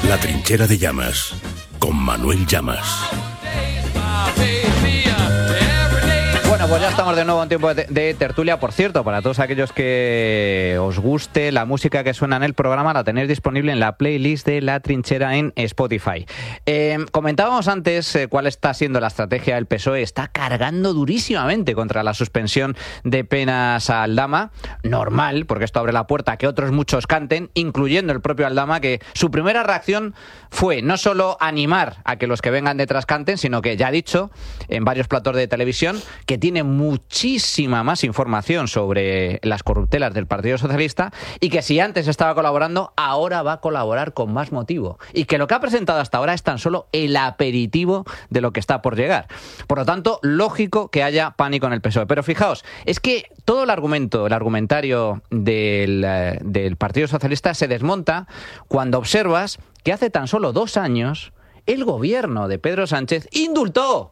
La trinchera de Llamas, con Manuel Llamas. Bueno, pues ya estamos de nuevo en tiempo de tertulia. Por cierto, para todos aquellos que os guste la música que suena en el programa, la tenéis disponible en la playlist de La Trinchera en Spotify. Comentábamos antes cuál está siendo la estrategia del PSOE. Está cargando durísimamente contra la suspensión de penas a Aldama. Normal, porque esto abre la puerta a que otros muchos canten, incluyendo el propio Aldama, que su primera reacción fue no solo animar a que los que vengan detrás canten, sino que ya ha dicho en varios platos de televisión que tiene muchísima más información sobre las corruptelas del Partido Socialista y que si antes estaba colaborando, ahora va a colaborar con más motivo. Y que lo que ha presentado hasta ahora es tan solo el aperitivo de lo que está por llegar. Por lo tanto, lógico que haya pánico en el PSOE. Pero fijaos, es que todo el argumentario del Partido Socialista se desmonta cuando observas que hace tan solo 2 años el gobierno de Pedro Sánchez indultó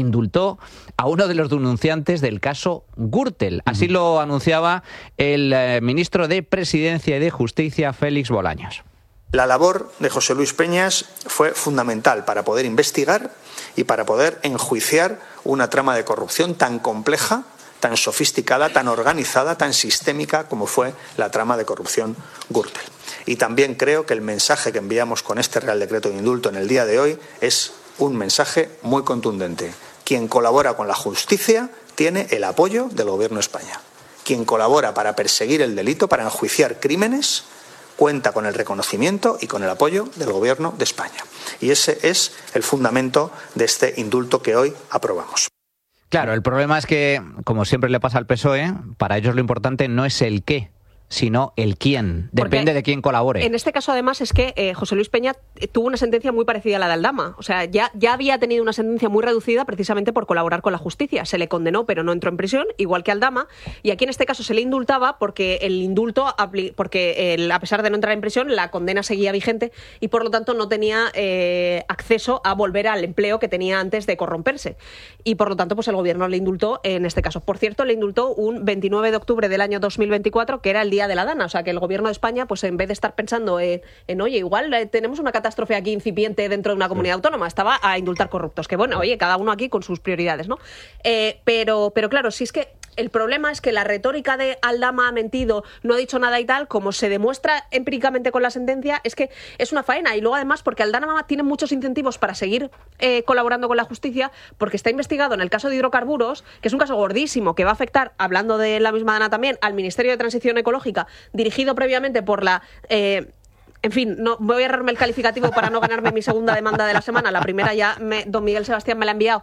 a uno de los denunciantes del caso Gürtel. Así lo anunciaba el ministro de Presidencia y de Justicia, Félix Bolaños. La labor de José Luis Peñas fue fundamental para poder investigar y para poder enjuiciar una trama de corrupción tan compleja, tan sofisticada, tan organizada, tan sistémica como fue la trama de corrupción Gürtel. Y también creo que el mensaje que enviamos con este Real Decreto de Indulto en el día de hoy es un mensaje muy contundente. Quien colabora con la justicia tiene el apoyo del Gobierno de España. Quien colabora para perseguir el delito, para enjuiciar crímenes, cuenta con el reconocimiento y con el apoyo del Gobierno de España. Y ese es el fundamento de este indulto que hoy aprobamos. Claro, el problema es que, como siempre le pasa al PSOE, para ellos lo importante no es el qué, sino el quién. Depende de quién colabore. En este caso, además, es que José Luis Peña tuvo una sentencia muy parecida a la de Aldama. O sea, ya había tenido una sentencia muy reducida precisamente por colaborar con la justicia. Se le condenó, pero no entró en prisión, igual que Aldama. Y aquí, en este caso, se le indultaba porque el indulto, a pesar de no entrar en prisión, la condena seguía vigente y, por lo tanto, no tenía acceso a volver al empleo que tenía antes de corromperse. Y, por lo tanto, pues el gobierno le indultó en este caso. Por cierto, le indultó un 29 de octubre del año 2024, que era el día de la Dana, o sea que el gobierno de España, pues en vez de estar pensando en oye, igual tenemos una catástrofe aquí incipiente dentro de una comunidad autónoma, estaba a indultar corruptos, que bueno, oye, cada uno aquí con sus prioridades, ¿no? Pero claro, si es que el problema es que la retórica de Aldama ha mentido, no ha dicho nada y tal, como se demuestra empíricamente con la sentencia, es que es una faena. Y luego además porque Aldama tiene muchos incentivos para seguir colaborando con la justicia, porque está investigado en el caso de hidrocarburos, que es un caso gordísimo que va a afectar, hablando de la misma Dana también, al Ministerio de Transición Ecológica, dirigido previamente por la... En fin, no voy a ahorrarme el calificativo para no ganarme mi segunda demanda de la semana. La primera ya don Miguel Sebastián me la ha enviado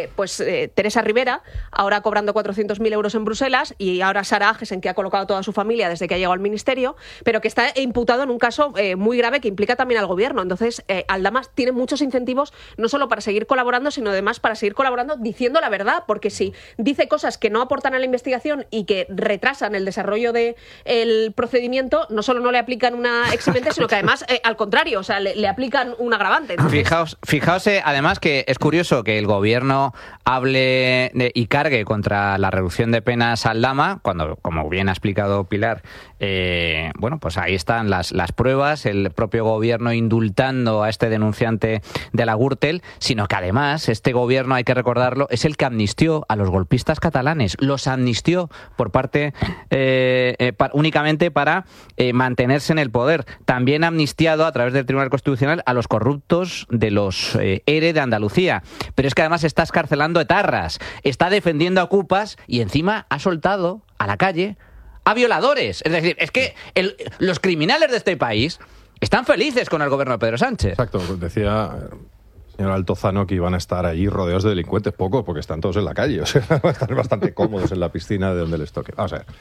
Teresa Rivera, ahora cobrando 400.000 euros en Bruselas, y ahora Sara Agesen, que ha colocado a toda su familia desde que ha llegado al ministerio, pero que está imputado en un caso muy grave que implica también al gobierno. Entonces, Aldama tiene muchos incentivos, no solo para seguir colaborando, sino además para seguir colaborando diciendo la verdad, porque si dice cosas que no aportan a la investigación y que retrasan el desarrollo del procedimiento, no solo no le aplican una eximente, sino que además, al contrario, o sea, le aplican un agravante. Entonces... Fijaos, además, que es curioso que el gobierno hable y cargue contra la reducción de penas a Aldama, cuando, como bien ha explicado Pilar, pues ahí están las pruebas, el propio gobierno indultando a este denunciante de la Gürtel, sino que además este gobierno, hay que recordarlo, es el que amnistió a los golpistas catalanes, los amnistió por parte únicamente para mantenerse en el poder. También ha amnistiado a través del Tribunal Constitucional a los corruptos de los ERE de Andalucía. Pero es que además está escarcelando etarras, está defendiendo a ocupas y encima ha soltado a la calle a violadores. Es decir, es que los criminales de este país están felices con el gobierno de Pedro Sánchez. Exacto, decía el señor Altozano que iban a estar allí rodeados de delincuentes, poco, porque están todos en la calle, o sea, están bastante cómodos en la piscina de donde les toque. Vamos a ver.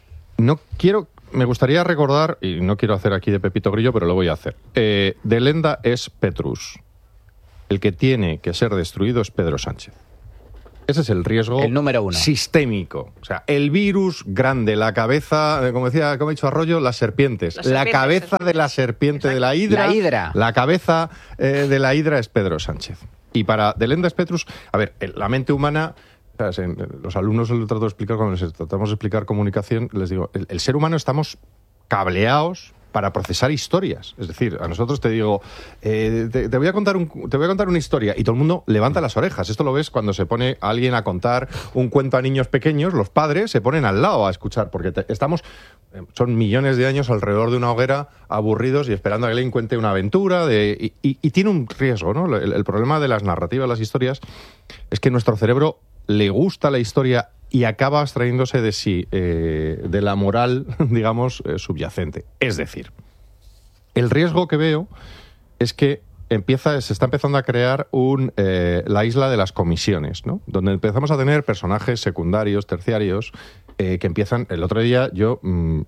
Me gustaría recordar, y no quiero hacer aquí de Pepito Grillo, pero lo voy a hacer. Delenda es Petrus. El que tiene que ser destruido es Pedro Sánchez. Ese es el riesgo, el número 1, sistémico. O sea, el virus grande, la cabeza, como ha dicho Arroyo, las serpientes. La cabeza de la serpiente, de la hidra. La cabeza de la hidra es Pedro Sánchez. Y para Delenda es Petrus, a ver, la mente humana... Los alumnos les trato de explicar, cuando les tratamos de explicar comunicación, les digo, el ser humano estamos cableados para procesar historias. Es decir, a nosotros te digo, te voy a contar una historia y todo el mundo levanta las orejas. Esto lo ves cuando se pone alguien a contar un cuento a niños pequeños, los padres se ponen al lado a escuchar, porque son millones de años alrededor de una hoguera aburridos y esperando a que alguien cuente una aventura y tiene un riesgo, ¿no? El problema de las narrativas, las historias, es que nuestro cerebro le gusta la historia y acaba abstrayéndose de sí, de la moral, digamos, subyacente. Es decir, el riesgo que veo es que se está empezando a crear la isla de las comisiones, ¿no? Donde empezamos a tener personajes secundarios, terciarios, que empiezan... El otro día yo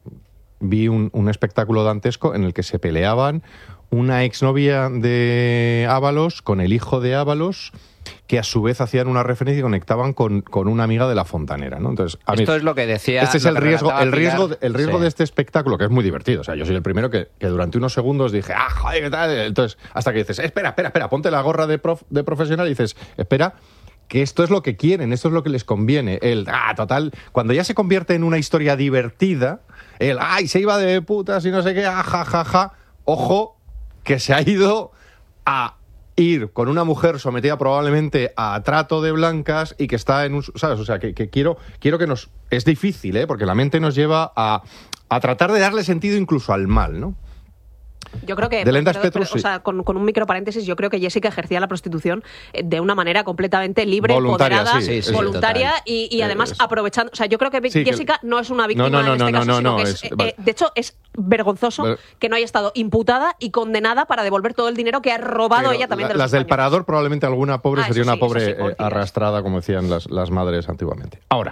vi un espectáculo dantesco en el que se peleaban una exnovia de Ábalos con el hijo de Ábalos, que a su vez hacían una referencia y conectaban con una amiga de La Fontanera, ¿no? Entonces, esto es lo que decía... Este es el riesgo sí. de este espectáculo, que es muy divertido. O sea, yo soy el primero que durante unos segundos dije, joder, ¿qué tal? Entonces, hasta que dices, espera, ponte la gorra de profesional y dices, espera, que esto es lo que quieren, esto es lo que les conviene. Total, cuando ya se convierte en una historia divertida, se iba de putas y no sé qué, jajaja, ojo, que se ha ido a ir con una mujer sometida probablemente a trato de blancas y que está en un... ¿Sabes? O sea, que quiero que nos... Es difícil, ¿eh? Porque la mente nos lleva a tratar de darle sentido incluso al mal, ¿no? Yo creo que, Petrus, o sea, con un micro paréntesis, yo creo que Jessica ejercía la prostitución de una manera completamente libre, voluntaria, empoderada, voluntaria y además aprovechando. O sea, yo creo que Jessica no es una víctima en este caso, sino que de hecho es vergonzoso que no haya estado imputada y condenada para devolver todo el dinero que ha robado ella también de los Las del españoles. Parador, probablemente alguna pobre sería una pobre pobrecita. arrastrada, como decían las madres antiguamente. Ahora,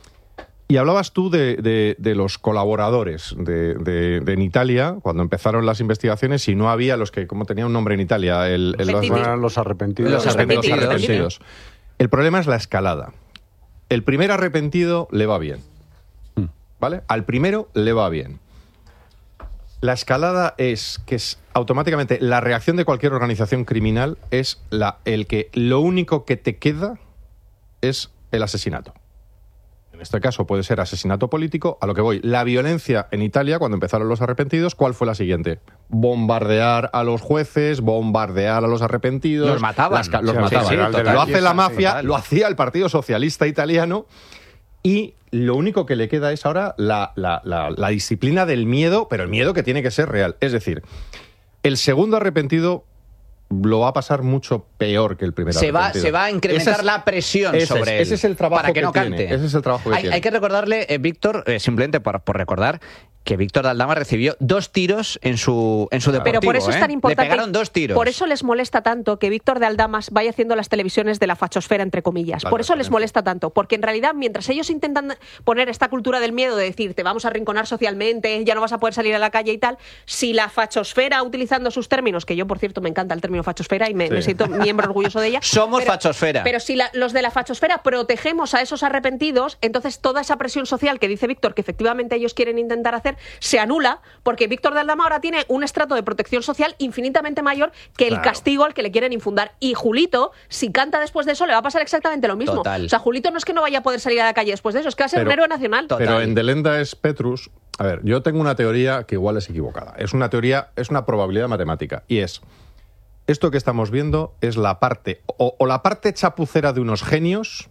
y hablabas tú de los colaboradores en Italia, cuando empezaron las investigaciones, y no había los que, como tenía un nombre en Italia, los arrepentidos. Los arrepentidos. El problema es la escalada. El primer arrepentido le va bien, ¿vale? Al primero le va bien. La escalada es automáticamente la reacción de cualquier organización criminal es lo único que te queda es el asesinato. En este caso puede ser asesinato político. A lo que voy, la violencia en Italia, cuando empezaron los arrepentidos, ¿cuál fue la siguiente? Bombardear a los jueces, bombardear a los arrepentidos. Los mataban. Los mataban. Sí, Lo hace la mafia, total. lo hacía el Partido Socialista Italiano, y lo único que le queda es ahora la disciplina del miedo, pero el miedo que tiene que ser real. Es decir, el segundo arrepentido lo va a pasar mucho peor que el primer arrepentido. Se va a incrementar la presión sobre él. Ese es el trabajo para que no tiene. cante. Ese es el trabajo que tiene. Hay que recordarle, Víctor, simplemente por recordar, que Víctor de Aldama recibió 2 tiros en su deportivo. Pero por eso es tan importante. Le pegaron 2 tiros. Por eso les molesta tanto que Víctor de Aldamas vaya haciendo las televisiones de la fachosfera, entre comillas. Por eso les molesta tanto. Porque en realidad, mientras ellos intentan poner esta cultura del miedo de decir, te vamos a arrinconar socialmente, ya no vas a poder salir a la calle y tal, si la fachosfera, utilizando sus términos, que yo, por cierto, me encanta el término fachosfera y me siento miembro orgulloso de ella. Somos fachosfera. Pero si los de la fachosfera protegemos a esos arrepentidos, entonces toda esa presión social que dice Víctor que efectivamente ellos quieren intentar hacer, se anula, porque Víctor de Aldama ahora tiene un estrato de protección social infinitamente mayor que el castigo al que le quieren infundar. Y Julito, si canta después de eso, le va a pasar exactamente lo mismo. Total. O sea, Julito no es que no vaya a poder salir a la calle después de eso, es que va a ser un héroe nacional. Pero en Delenda es Petrus. A ver, yo tengo una teoría que igual es equivocada. Es una teoría, es una probabilidad matemática. Y es, esto que estamos viendo es la parte, o la parte chapucera de unos genios,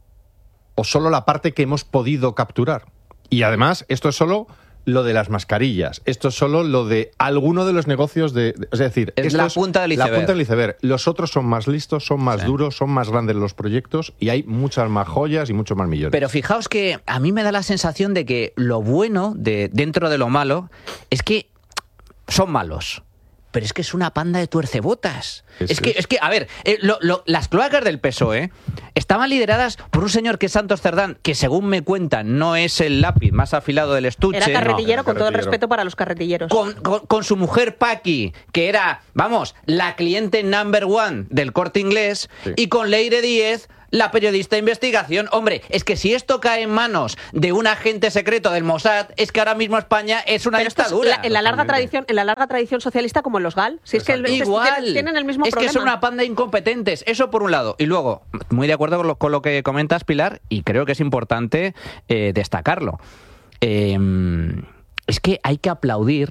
o solo la parte que hemos podido capturar. Y además, esto es solo lo de las mascarillas. Esto es solo lo de alguno de los negocios es decir, es la punta del iceberg. La punta del iceberg. Los otros son más listos, son más duros, son más grandes los proyectos y hay muchas más joyas y muchos más millones. Pero fijaos que a mí me da la sensación de que lo bueno dentro de lo malo es que son malos. Pero es que es una panda de tuercebotas. Es que, a ver, las cloacas del PSOE estaban lideradas por un señor que es Santos Cerdán, que según me cuentan no es el lápiz más afilado del estuche. Era carretillero, con todo el respeto para los carretilleros. Con su mujer Paqui, que era, vamos, la cliente number 1 del Corte Inglés, y con Leire Díez, la periodista de investigación. Hombre, es que si esto cae en manos de un agente secreto del Mossad, es que ahora mismo España es una dictadura. En la larga tradición socialista, como en los GAL, si es que igual tienen el mismo es problema. Que son una panda de incompetentes. Eso por un lado. Y luego, muy de acuerdo con lo que comentas, Pilar, y creo que es importante destacarlo. Es que hay que aplaudir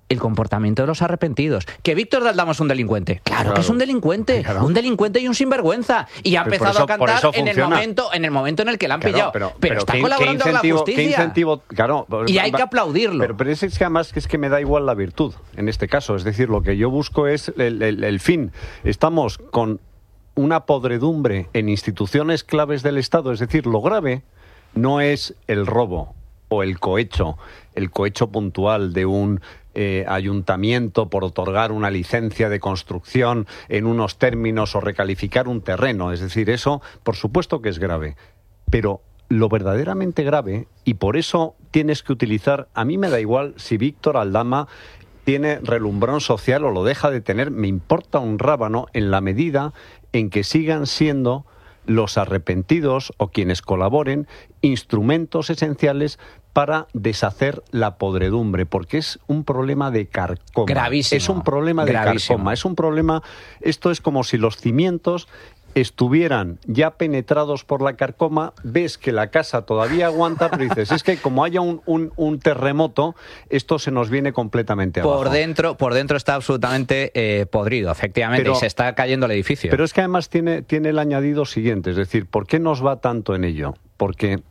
el comportamiento de los arrepentidos. ¿Que Víctor de Aldama es un delincuente? Claro que es un delincuente. Claro. Un delincuente y un sinvergüenza. Y ha empezado a cantar en el momento en el que le han pillado. Pero está colaborando con la justicia. ¿Qué incentivo? Claro, y hay que aplaudirlo. Pero es que además es que me da igual la virtud en este caso. Es decir, lo que yo busco es el fin. Estamos con una podredumbre en instituciones claves del Estado. Es decir, lo grave no es el robo o el cohecho puntual de un ayuntamiento por otorgar una licencia de construcción en unos términos o recalificar un terreno. Es decir, eso por supuesto que es grave. Pero lo verdaderamente grave, y por eso tienes que utilizar, a mí me da igual si Víctor Aldama tiene relumbrón social o lo deja de tener, me importa un rábano en la medida en que sigan siendo los arrepentidos o quienes colaboren instrumentos esenciales para deshacer la podredumbre, porque es un problema de carcoma. Gravísimo. Es un problema de carcoma. Es un problema. Esto es como si los cimientos estuvieran ya penetrados por la carcoma, ves que la casa todavía aguanta, pero dices, es que como haya un terremoto, esto se nos viene completamente abajo. Por dentro está absolutamente podrido, efectivamente, y se está cayendo el edificio. Pero es que además tiene el añadido siguiente, es decir, ¿por qué nos va tanto en ello? Porque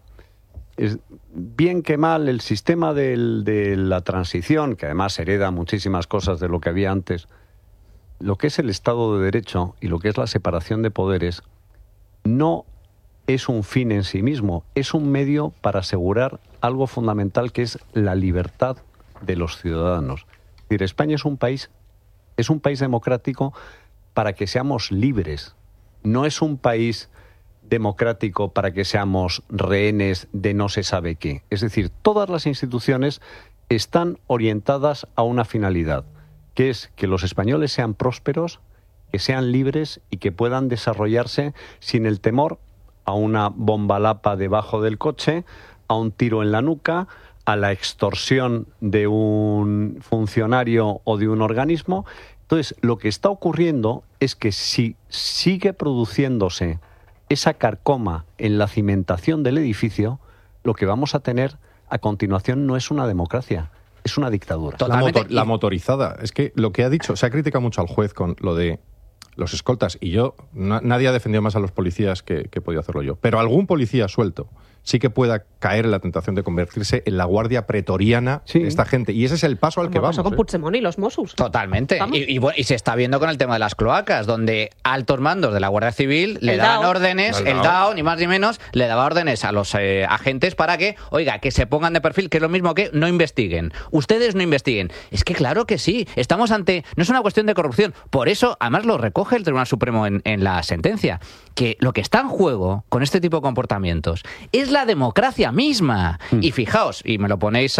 bien que mal el sistema de la transición, que además hereda muchísimas cosas de lo que había antes, lo que es el Estado de Derecho y lo que es la separación de poderes no es un fin en sí mismo, es un medio para asegurar algo fundamental que es la libertad de los ciudadanos. Es decir, España es un país democrático para que seamos libres, no es un país democrático para que seamos rehenes de no se sabe qué. Es decir, todas las instituciones están orientadas a una finalidad, que es que los españoles sean prósperos, que sean libres y que puedan desarrollarse sin el temor a una bomba lapa debajo del coche, a un tiro en la nuca, a la extorsión de un funcionario o de un organismo. Entonces, lo que está ocurriendo es que si sigue produciéndose esa carcoma en la cimentación del edificio, lo que vamos a tener a continuación no es una democracia, es una dictadura. La motorizada. Es que lo que ha dicho, se ha criticado mucho al juez con lo de los escoltas, y nadie ha defendido más a los policías que he podido hacerlo yo. Pero algún policía suelto sí que pueda caer en la tentación de convertirse en la guardia pretoriana de esta gente. Y ese es el paso al que vamos. Pasó con Puigdemont y los Mossos. Totalmente. Y se está viendo con el tema de las cloacas, donde altos mandos de la Guardia Civil le daban órdenes, el DAO, ni más ni menos, le daba órdenes a los agentes para que, que se pongan de perfil, que es lo mismo que no investiguen. Ustedes no investiguen. Es que claro que sí. Estamos ante... No es una cuestión de corrupción. Por eso, además, lo recoge el Tribunal Supremo en la sentencia, que lo que está en juego con este tipo de comportamientos es la democracia misma. Y fijaos, y me ponéis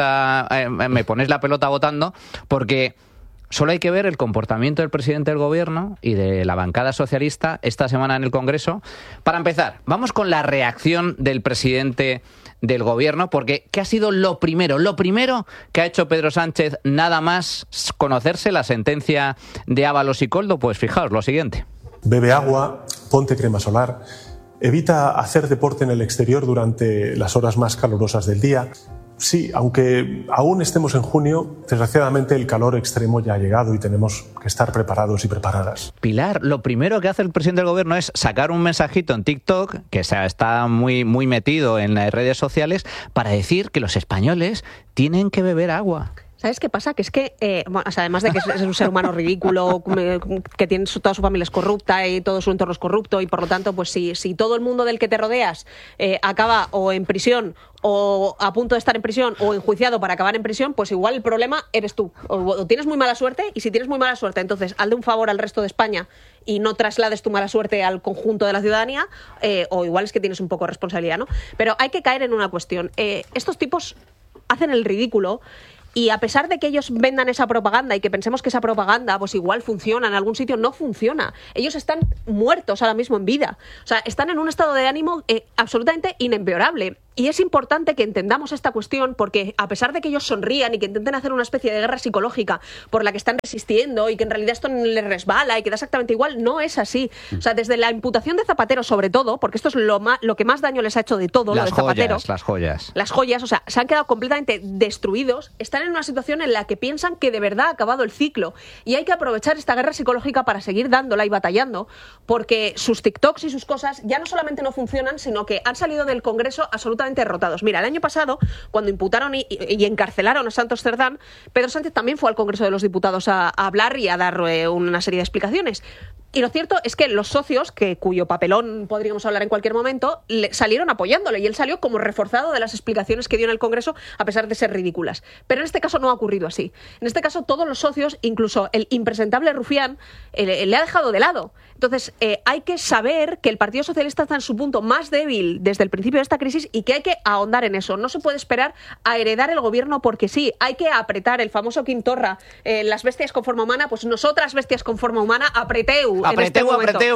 la pelota votando, porque solo hay que ver el comportamiento del presidente del gobierno y de la bancada socialista esta semana en el Congreso. Para empezar, vamos con la reacción del presidente del gobierno, porque ¿qué ha sido lo primero que ha hecho Pedro Sánchez nada más conocerse la sentencia de Ábalos y Koldo? Pues fijaos, lo siguiente. Bebe agua, ponte crema solar, evita hacer deporte en el exterior durante las horas más calurosas del día. Sí, aunque aún estemos en junio, desgraciadamente el calor extremo ya ha llegado y tenemos que estar preparados y preparadas. Pilar, lo primero que hace el presidente del gobierno es sacar un mensajito en TikTok, que está muy, muy metido en las redes sociales, para decir que los españoles tienen que beber agua. ¿Sabes qué pasa? Que es que, además de que es un ser humano ridículo, que toda su familia es corrupta y todo su entorno es corrupto, y por lo tanto, pues si todo el mundo del que te rodeas acaba o en prisión, o a punto de estar en prisión, o enjuiciado para acabar en prisión, pues igual el problema eres tú. O tienes muy mala suerte, y si tienes muy mala suerte, entonces hazle un favor al resto de España y no traslades tu mala suerte al conjunto de la ciudadanía, o igual es que tienes un poco de responsabilidad, ¿no? Pero hay que caer en una cuestión. Estos tipos hacen el ridículo. Y a pesar de que ellos vendan esa propaganda y que pensemos que esa propaganda pues igual funciona en algún sitio, no funciona. Ellos están muertos ahora mismo en vida. O sea, están en un estado de ánimo absolutamente inempeorable. Y es importante que entendamos esta cuestión porque a pesar de que ellos sonrían y que intenten hacer una especie de guerra psicológica por la que están resistiendo y que en realidad esto les resbala y que da exactamente igual, no es así. O sea, desde la imputación de Zapatero sobre todo, porque esto es lo que más daño les ha hecho de todo, lo de Zapatero. Las joyas. Las joyas, o sea, se han quedado completamente destruidos, están en una situación en la que piensan que de verdad ha acabado el ciclo y hay que aprovechar esta guerra psicológica para seguir dándola y batallando porque sus TikToks y sus cosas ya no solamente no funcionan, sino que han salido del Congreso absolutamente derrotados. Mira, el año pasado, cuando imputaron y encarcelaron a Santos Cerdán, Pedro Sánchez también fue al Congreso de los Diputados a hablar y a dar una serie de explicaciones. Y lo cierto es que los socios, cuyo papelón podríamos hablar en cualquier momento, salieron apoyándole y él salió como reforzado de las explicaciones que dio en el Congreso a pesar de ser ridículas. Pero en este caso no ha ocurrido así. En este caso todos los socios, incluso el impresentable Rufián, le ha dejado de lado. Entonces hay que saber que el Partido Socialista está en su punto más débil desde el principio de esta crisis y que hay que ahondar en eso. No se puede esperar a heredar el gobierno porque sí. Hay que apretar el famoso Quintorra, las bestias con forma humana, pues nosotras bestias con forma humana, apreteu. Apreteu.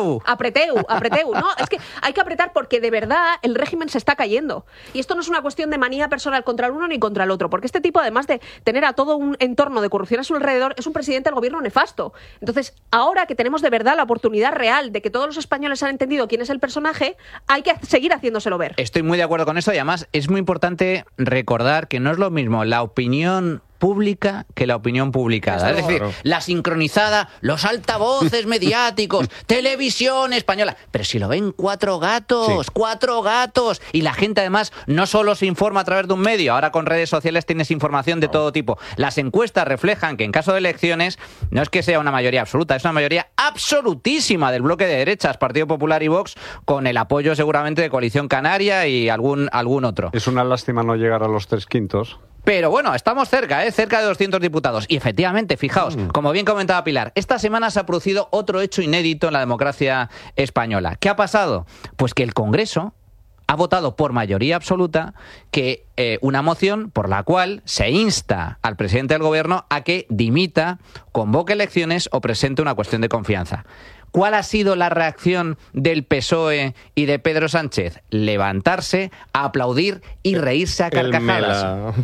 No, es que hay que apretar porque de verdad el régimen se está cayendo. Y esto no es una cuestión de manía personal contra el uno ni contra el otro, porque este tipo, además de tener a todo un entorno de corrupción a su alrededor, es un presidente del gobierno nefasto. Entonces, ahora que tenemos de verdad la oportunidad real de que todos los españoles han entendido quién es el personaje, hay que seguir haciéndoselo ver. Estoy muy de acuerdo con eso y además es muy importante recordar que no es lo mismo la opinión pública que la opinión publicada. Es decir, la sincronizada, los altavoces mediáticos, televisión española. Pero si lo ven cuatro gatos, y la gente además no solo se informa a través de un medio, ahora con redes sociales tienes información de todo tipo. Las encuestas reflejan que en caso de elecciones no es que sea una mayoría absoluta, es una mayoría absolutísima del bloque de derechas, Partido Popular y Vox, con el apoyo seguramente de Coalición Canaria y algún otro. Es una lástima no llegar a los 3/5. Pero bueno, estamos cerca, cerca de 200 diputados. Y efectivamente, fijaos, como bien comentaba Pilar, esta semana se ha producido otro hecho inédito en la democracia española. ¿Qué ha pasado? Pues que el Congreso ha votado por mayoría absoluta que una moción por la cual se insta al presidente del gobierno a que dimita, convoque elecciones o presente una cuestión de confianza. ¿Cuál ha sido la reacción del PSOE y de Pedro Sánchez? Levantarse, aplaudir y reírse a carcajadas.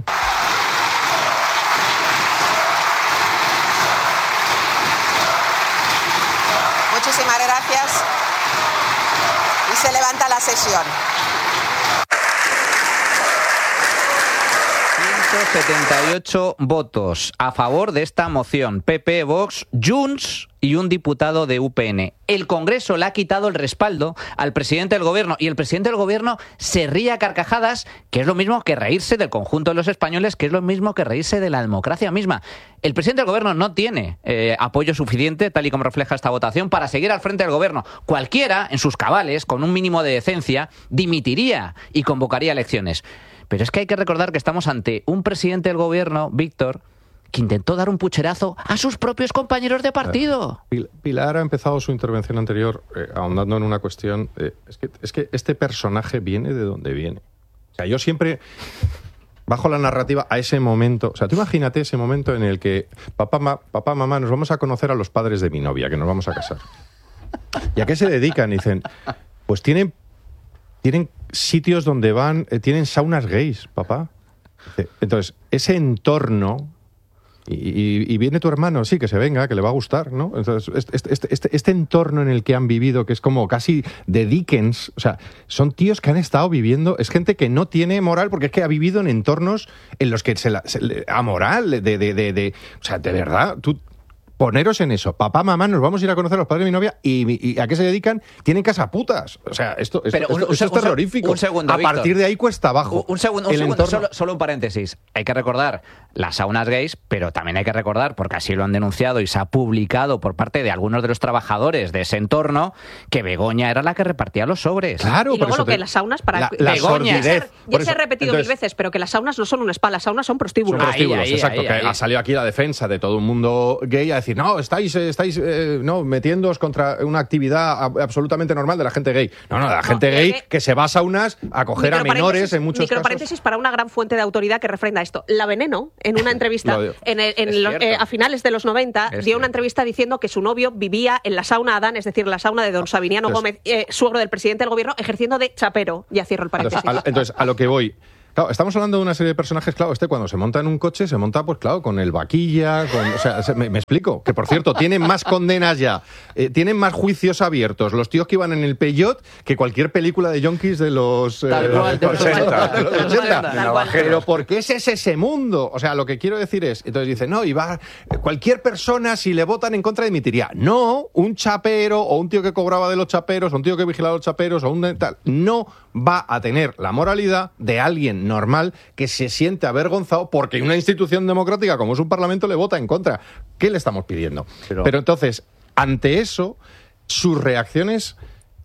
Muchísimas gracias. Y se levanta la sesión. 178 votos a favor de esta moción. PP, Vox, Junts y un diputado de UPN. El Congreso le ha quitado el respaldo al presidente del gobierno y el presidente del gobierno se ríe a carcajadas, que es lo mismo que reírse del conjunto de los españoles, que es lo mismo que reírse de la democracia misma. El presidente del gobierno no tiene apoyo suficiente, tal y como refleja esta votación, para seguir al frente del gobierno. Cualquiera, en sus cabales, con un mínimo de decencia, dimitiría y convocaría elecciones. Pero es que hay que recordar que estamos ante un presidente del gobierno, Víctor, que intentó dar un pucherazo a sus propios compañeros de partido. Pilar ha empezado su intervención anterior ahondando en una cuestión. Es que este personaje viene de donde viene. O sea, yo siempre bajo la narrativa a ese momento. O sea, tú imagínate ese momento en el que papá, mamá, nos vamos a conocer a los padres de mi novia, que nos vamos a casar. ¿Y a qué se dedican? Y dicen, pues tienen sitios donde van, tienen saunas gays, papá. Entonces, ese entorno, y viene tu hermano, sí, que se venga, que le va a gustar, ¿no? Entonces, este entorno en el que han vivido, que es como casi de Dickens, o sea, son tíos que han estado viviendo, es gente que no tiene moral, porque es que ha vivido en entornos en los que amoral, o sea, de verdad, tú poneros en eso. Papá, mamá, nos vamos a ir a conocer a los padres de mi novia y ¿a qué se dedican? Tienen casaputas. O sea, esto es terrorífico. Un segundo, a partir de ahí cuesta abajo. Un segundo, solo un paréntesis. Hay que recordar las saunas gays, pero también hay que recordar, porque así lo han denunciado y se ha publicado por parte de algunos de los trabajadores de ese entorno, que Begoña era la que repartía los sobres. Claro, y luego lo que las saunas para Begoña, ya se ha repetido mil veces, pero que las saunas no son un spa, las saunas son prostíbulos. Exacto, que ha salido aquí la defensa de todo un mundo gay a decir, decir, no, estáis no, metiéndoos contra una actividad absolutamente normal de la gente gay. No, de la gente gay que se va a saunas a coger a menores en muchos casos. Microparéntesis para una gran fuente de autoridad que refrenda esto. La Veneno, en una entrevista a finales de los 90, dio una entrevista diciendo que su novio vivía en la sauna Adán, es decir, la sauna de don Sabiniano Gómez, suegro del presidente del gobierno, ejerciendo de chapero. Ya cierro el paréntesis. Entonces, a lo que voy. Claro, estamos hablando de una serie de personajes, claro, cuando se monta en un coche, se monta, pues claro, con el vaquilla, o sea, me explico, que por cierto, tienen más condenas ya, tienen más juicios abiertos los tíos que iban en el Peugeot que cualquier película de yonkis de los 80. Pero ¿por qué ese es ese mundo? O sea, lo que quiero decir es, entonces dice, no, cualquier persona, si le votan en contra, dimitiría. No, un chapero, o un tío que cobraba de los chaperos, o un tío que vigilaba a los chaperos, o un tal, no va a tener la moralidad de alguien normal que se siente avergonzado porque una institución democrática como es un parlamento le vota en contra. ¿Qué le estamos pidiendo? Pero entonces, ante eso, sus reacciones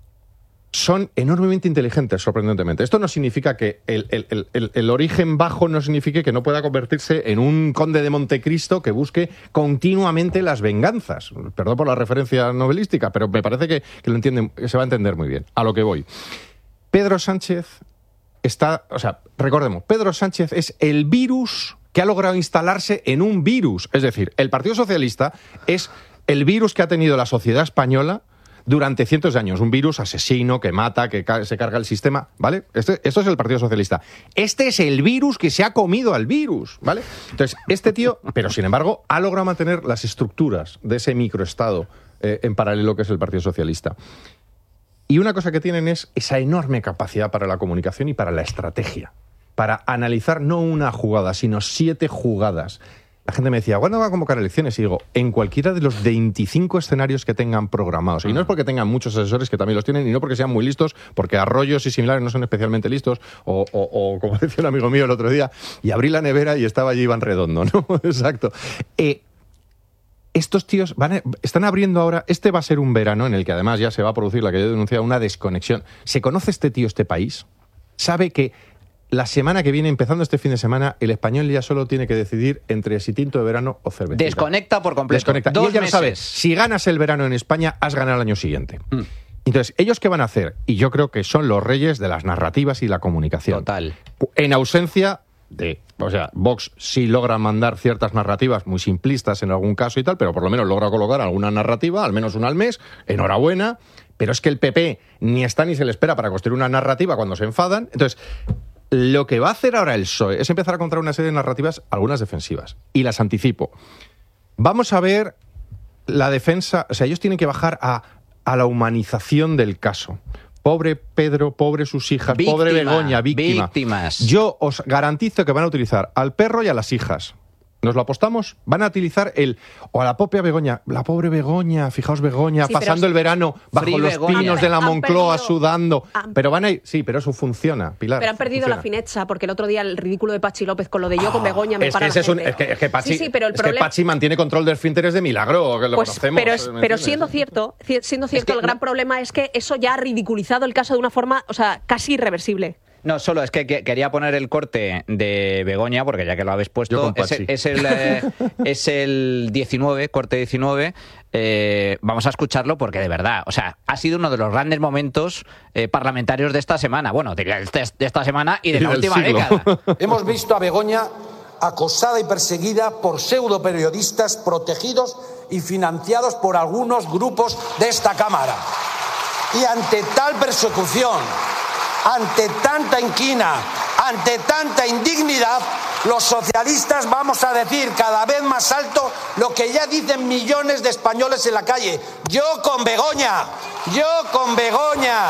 son enormemente inteligentes, sorprendentemente. Esto no significa que el origen bajo no signifique que no pueda convertirse en un conde de Montecristo que busque continuamente las venganzas. Perdón por la referencia novelística, pero me parece que lo entienden, se va a entender muy bien. A lo que voy. Pedro Sánchez recordemos, Pedro Sánchez es el virus que ha logrado instalarse en un virus. Es decir, el Partido Socialista es el virus que ha tenido la sociedad española durante cientos de años. Un virus asesino que mata, que se carga el sistema, ¿vale? Esto es el Partido Socialista. Este es el virus que se ha comido al virus, ¿vale? Entonces, este tío, pero sin embargo, ha logrado mantener las estructuras de ese microestado en paralelo que es el Partido Socialista. Y una cosa que tienen es esa enorme capacidad para la comunicación y para la estrategia, para analizar no una jugada, sino 7 jugadas. La gente me decía, ¿cuándo va a convocar elecciones? Y digo, en cualquiera de los 25 escenarios que tengan programados. Y no es porque tengan muchos asesores, que también los tienen, y no porque sean muy listos, porque Arroyos y similares no son especialmente listos, o como decía un amigo mío el otro día, y abrí la nevera y estaba allí Iván Redondo, ¿no? Exacto. Estos tíos están abriendo ahora, este va a ser un verano en el que además ya se va a producir la que yo he denunciado, una desconexión. ¿Se conoce este tío, este país? ¿Sabe que la semana que viene, empezando este fin de semana, el español ya solo tiene que decidir entre si tinto de verano o cerveza? Desconecta por completo. Desconecta. Y ella lo sabe, si ganas el verano en España, has ganado el año siguiente. Entonces, ¿ellos qué van a hacer? Y yo creo que son los reyes de las narrativas y la comunicación. Total. En ausencia Vox sí logra mandar ciertas narrativas muy simplistas en algún caso y tal, pero por lo menos logra colocar alguna narrativa, al menos una al mes, enhorabuena, pero es que el PP ni está ni se le espera para construir una narrativa cuando se enfadan. Entonces, lo que va a hacer ahora el PSOE es empezar a contar una serie de narrativas, algunas defensivas, y las anticipo. Vamos a ver la defensa, ellos tienen que bajar a la humanización del caso. Pobre Pedro, pobre sus hijas, pobre Begoña, víctimas. Yo os garantizo que van a utilizar al perro y a las hijas. ¿Nos lo apostamos? Van a utilizar o a la propia Begoña. La pobre Begoña, fijaos Begoña, sí, pasando el verano bajo los pinos de la Moncloa sudando. Pero van a ir... Sí, pero eso funciona, Pilar. Pero han perdido la fineza, porque el otro día el ridículo de Pachi López con lo de yo con Begoña me para la gente. Es que Pachi mantiene control del esfínteres de milagro, que lo conocemos. Pero siendo cierto, el gran problema es que eso ya ha ridiculizado el caso de una forma, casi irreversible. No, solo es que quería poner el corte de Begoña, porque ya que lo habéis puesto, es el 19, corte 19. Vamos a escucharlo porque de verdad, ha sido uno de los grandes momentos parlamentarios de esta semana. Bueno, de esta semana y de la última década. Hemos visto a Begoña acosada y perseguida por pseudoperiodistas protegidos y financiados por algunos grupos de esta Cámara. Y ante tal persecución, ante tanta inquina, ante tanta indignidad, los socialistas vamos a decir cada vez más alto lo que ya dicen millones de españoles en la calle. Yo con Begoña, yo con Begoña.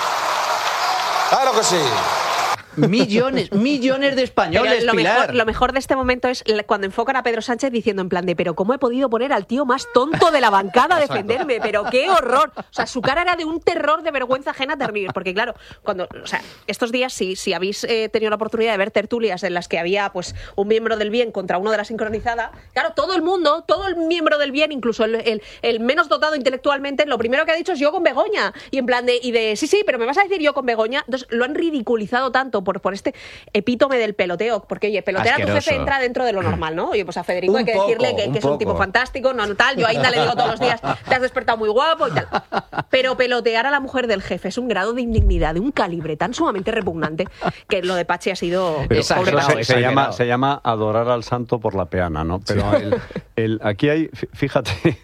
Claro que sí. Millones de españoles, lo mejor de este momento es cuando enfocan a Pedro Sánchez diciendo en plan de pero ¿cómo he podido poner al tío más tonto de la bancada a defenderme? Pero qué horror. Su cara era de un terror, de vergüenza ajena terrible. Porque claro, estos días si habéis tenido la oportunidad de ver tertulias en las que había pues un miembro del bien contra uno de la sincronizada, claro, todo el miembro del bien, incluso el menos dotado intelectualmente, lo primero que ha dicho es yo con Begoña. Y en plan sí, pero me vas a decir yo con Begoña. Entonces lo han ridiculizado tanto por este epítome del peloteo, porque oye, pelotear a tu jefe entra dentro de lo normal, ¿no? Oye, pues a Federico hay que decirle que es un tipo fantástico, no tal, yo a Inda le digo todos los días, te has despertado muy guapo y tal. Pero pelotear a la mujer del jefe es un grado de indignidad, de un calibre tan sumamente repugnante, que lo de Pachi ha sido... Pero se llama adorar al santo por la peana, ¿no? Pero aquí hay, fíjate,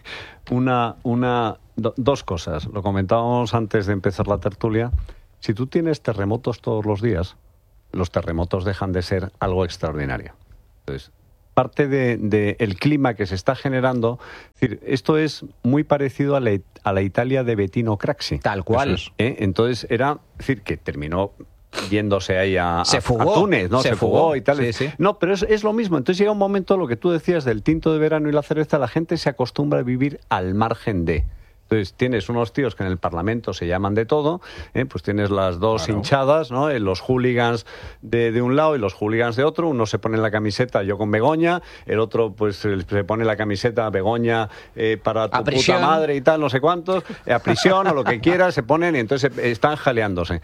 dos cosas. Lo comentábamos antes de empezar la tertulia. Si tú tienes terremotos todos los días, los terremotos dejan de ser algo extraordinario. Entonces, parte del clima que se está generando, es decir, esto es muy parecido a la Italia de Bettino Craxi. Tal cual. Entonces era, es decir, que terminó yéndose ahí a Túnez, ¿no? Se fugó y tal. Sí. No, pero es lo mismo. Entonces llega un momento, lo que tú decías del tinto de verano y la cerveza, la gente se acostumbra a vivir al margen de... Entonces tienes unos tíos que en el Parlamento se llaman de todo, pues tienes las dos hinchadas, ¿no? Los hooligans de un lado y los hooligans de otro. Uno se pone la camiseta yo con Begoña, el otro pues se pone la camiseta Begoña para tu puta madre y tal, no sé cuántos, a prisión o lo que quieras, se ponen y entonces están jaleándose.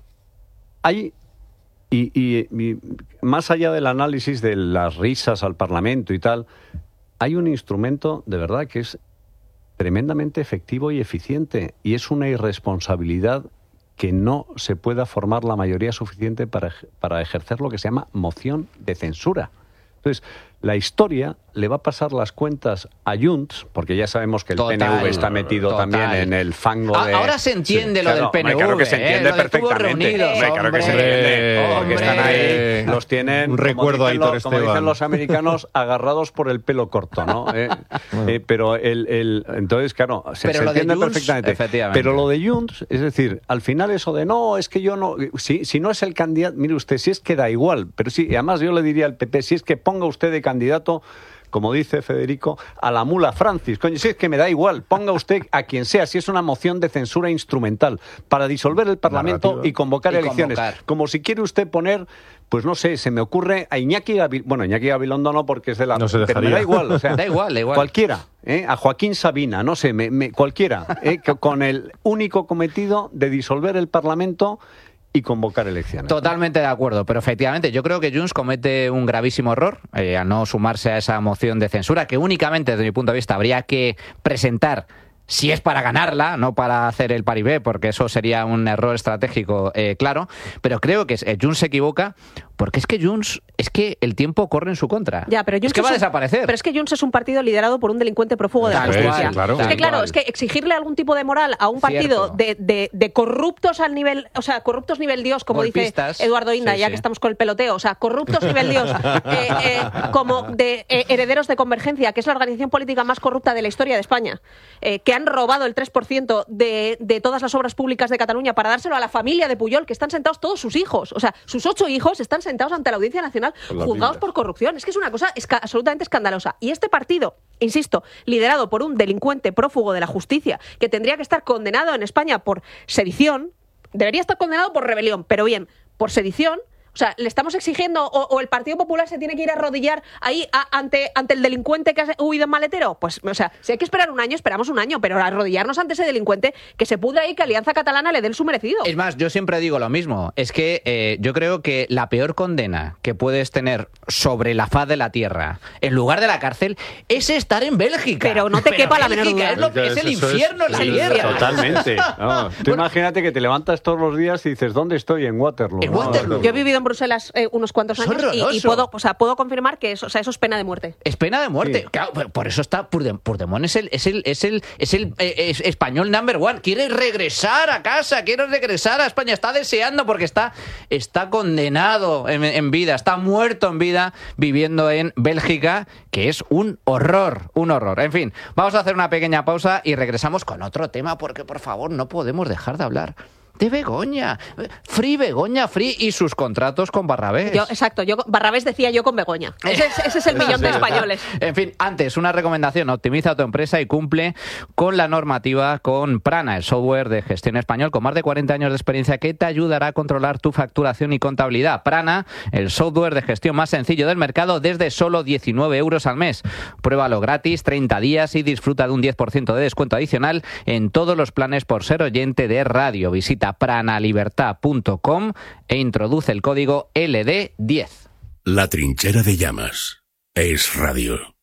Hay, y más allá del análisis de las risas al Parlamento y tal, hay un instrumento de verdad que es tremendamente efectivo y eficiente, y es una irresponsabilidad que no se pueda formar la mayoría suficiente para ejercer lo que se llama moción de censura. Entonces, la historia le va a pasar las cuentas a Junts, porque ya sabemos que el PNV está metido también en el fango de... Ahora se entiende lo del PNV. Claro que se entiende perfectamente. Claro que se entiende. Porque están ahí, los tienen, un recuerdo a Aitor como dicen los americanos, agarrados por el pelo corto, ¿no? Pero entonces, claro, se entiende perfectamente. Pero lo de Junts, es decir, al final eso de no, es que yo no... Si no es el candidato, mire usted, si es que da igual, pero sí, además yo le diría al PP, si es que ponga usted de candidato, como dice Federico, a la mula Francis. Coño, si es que me da igual, ponga usted a quien sea, si es una moción de censura instrumental para disolver el Parlamento y convocar elecciones. Como si quiere usted poner, pues no sé, se me ocurre a Iñaki Gabilondo. Bueno, Iñaki Gabilondo no, porque es de la... No se dejaría. Pero me da igual, o sea, da igual. Cualquiera, a Joaquín Sabina, no sé, cualquiera, con el único cometido de disolver el Parlamento y convocar elecciones. Totalmente de acuerdo, pero efectivamente yo creo que Junts comete un gravísimo error a no sumarse a esa moción de censura que únicamente desde mi punto de vista habría que presentar si es para ganarla, no para hacer el paribé, porque eso sería un error estratégico, claro, pero creo que Junts se equivoca porque es que Junts, es que el tiempo corre en su contra. Ya, pero Junts es que va a desaparecer. Pero es que Junts es un partido liderado por un delincuente prófugo de la justicia. Es que exigirle algún tipo de moral a un partido de corruptos al nivel, o sea, corruptos nivel Dios, como golpistas, dice Eduardo Inda, ya que estamos con el peloteo, o sea, corruptos nivel Dios, como de herederos de Convergencia, que es la organización política más corrupta de la historia de España, que han robado el 3% de todas las obras públicas de Cataluña para dárselo a la familia de Pujol, que están sentados todos sus hijos, o sea, sus 8 hijos están sentados ante la Audiencia Nacional juzgados por corrupción. Es que es una cosa absolutamente escandalosa. Y este partido, insisto, liderado por un delincuente prófugo de la justicia, que tendría que estar condenado en España por sedición, debería estar condenado por rebelión, pero bien, por sedición. O sea, le estamos exigiendo, o el Partido Popular se tiene que ir a arrodillar ahí ante el delincuente que ha huido en maletero. Pues, o sea, si hay que esperar un año, esperamos un año, pero arrodillarnos ante ese delincuente que se pudra ahí, que Alianza Catalana le dé el su merecido. Es más, yo siempre digo lo mismo. Es que yo creo que la peor condena que puedes tener sobre la faz de la tierra, en lugar de la cárcel, es estar en Bélgica. Pero no te quepa la menor duda. Es el infierno en la tierra. Totalmente. No, tú imagínate que te levantas todos los días y dices, ¿dónde estoy? En Waterloo. En Waterloo. Yo he vivido en Bruselas unos cuantos años y puedo confirmar que eso es pena de muerte. Es pena de muerte. Sí. Claro, por eso está Puigdemont es el español number one. Quiere regresar a casa, quiere regresar a España. Está deseando porque está condenado en vida, está muerto en vida viviendo en Bélgica, que es un horror, un horror. En fin, vamos a hacer una pequeña pausa y regresamos con otro tema porque, por favor, no podemos dejar de hablar de Begoña. Begoña Free y sus contratos con Barrabés. Barrabés decía yo con Begoña. Ese es el millón de españoles. En fin, antes, una recomendación. Optimiza tu empresa y cumple con la normativa con Prana, el software de gestión español con más de 40 años de experiencia que te ayudará a controlar tu facturación y contabilidad. Prana, el software de gestión más sencillo del mercado desde solo 19 euros al mes. Pruébalo gratis 30 días y disfruta de un 10% de descuento adicional en todos los planes por ser oyente de radio. Visita visita pranalibertad.com e introduce el código LD10. La Trinchera de Llamas. Es Radio.